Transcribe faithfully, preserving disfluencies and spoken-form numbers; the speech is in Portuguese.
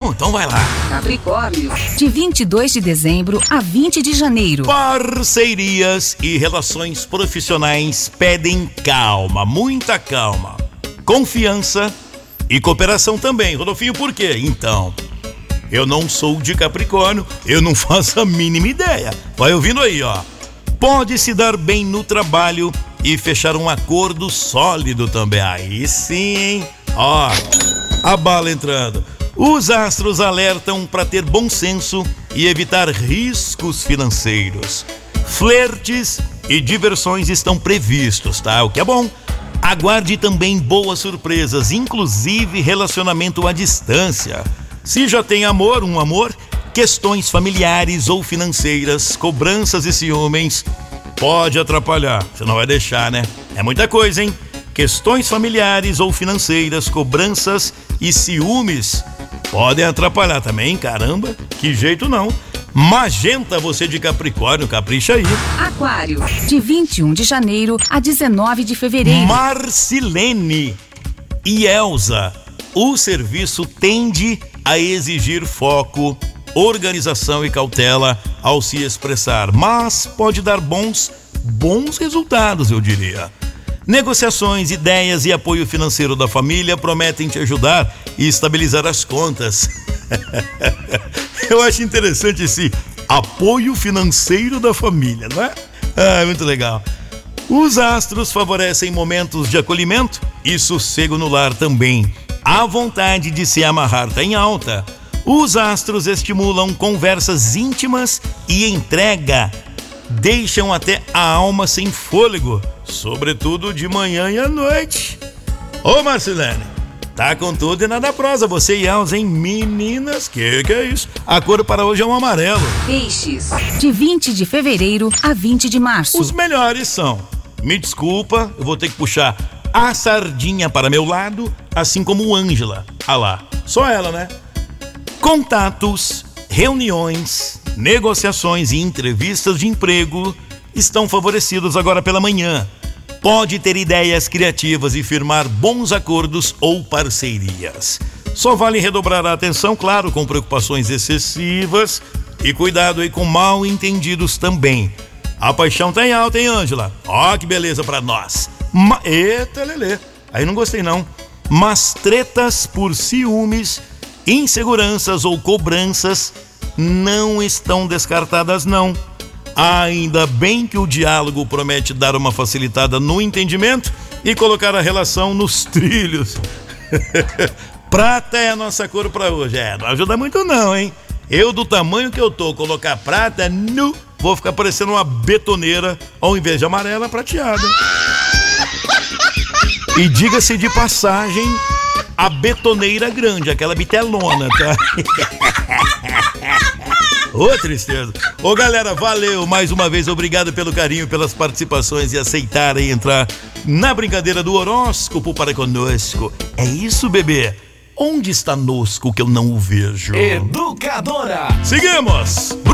mesmo? Então vai lá. Capricórnio, de vinte e dois de dezembro a vinte de janeiro. Parcerias e relações profissionais pedem calma, muita calma. Confiança e cooperação também. Rodolfinho, por quê? Então, eu não sou de Capricórnio, eu não faço a mínima ideia. Vai ouvindo aí, ó. Pode se dar bem no trabalho e fechar um acordo sólido também. Aí sim, hein? Ó, a bala entrando. Os astros alertam para ter bom senso e evitar riscos financeiros. Flertes e diversões estão previstos, tá? O que é bom. Aguarde também boas surpresas, inclusive relacionamento à distância. Se já tem amor, um amor, questões familiares ou financeiras, cobranças e ciúmes, pode atrapalhar. Você não vai deixar, né? É muita coisa, hein? Questões familiares ou financeiras, cobranças e ciúmes podem atrapalhar também, caramba, que jeito não. Magenta, você de Capricórnio, capricha aí. Aquário, de vinte e um de janeiro a dezenove de fevereiro. Marcilene e Elza, o serviço tende a exigir foco, organização e cautela ao se expressar, mas pode dar bons, bons resultados, eu diria. Negociações, ideias e apoio financeiro da família prometem te ajudar e estabilizar as contas. Eu acho interessante esse apoio financeiro da família, não é? Ah, muito legal. Os astros favorecem momentos de acolhimento e sossego no lar também. A vontade de se amarrar está em alta. Os astros estimulam conversas íntimas e entrega. Deixam até a alma sem fôlego, sobretudo de manhã e à noite. Ô Marcilene, tá com tudo e nada prosa, você e Elza, hein? Meninas, que que é isso? A cor para hoje é um amarelo. Peixes, de vinte de fevereiro a vinte de março. Os melhores são, me desculpa, eu vou ter que puxar a sardinha para meu lado, assim como Ângela. Ah lá, só ela, né? Contatos, reuniões, negociações e entrevistas de emprego estão favorecidos agora pela manhã. Pode ter ideias criativas e firmar bons acordos ou parcerias. Só vale redobrar a atenção, claro, com preocupações excessivas e cuidado aí com mal entendidos também. A paixão tá em alta, hein, Ângela? Ó, que beleza pra nós. Ma... Eita, lelê. Aí não gostei, não. Mas tretas por ciúmes, inseguranças ou cobranças não estão descartadas, não. Ainda bem que o diálogo promete dar uma facilitada no entendimento e colocar a relação nos trilhos. Prata é a nossa cor pra hoje. É, não ajuda muito não, hein? Eu, do tamanho que eu tô, colocar prata, nu, vou ficar parecendo uma betoneira ao invés de amarela, prateada. E diga-se de passagem, a betoneira grande, aquela bitelona, tá? Ô, tristeza. Ô, galera, valeu mais uma vez, obrigado pelo carinho, pelas participações e aceitarem entrar na brincadeira do horóscopo para conosco. É isso, bebê? Onde está nosco que eu não o vejo? Educadora. Seguimos!